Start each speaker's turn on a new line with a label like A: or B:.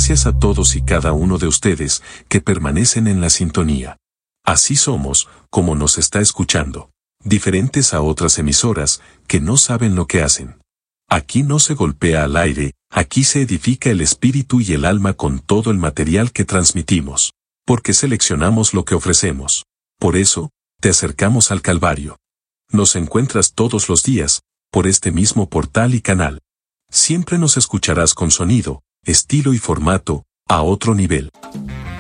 A: Gracias a todos y cada uno de ustedes que permanecen en la sintonía. Así somos, como nos está escuchando, diferentes a otras emisoras que no saben lo que hacen. Aquí no se golpea al aire, aquí se edifica el espíritu y el alma con todo el material que transmitimos, porque seleccionamos lo que ofrecemos. Por eso, te acercamos al Calvario. Nos encuentras todos los días, por este mismo portal y canal. Siempre nos escucharás con sonido, estilo y formato, a otro nivel.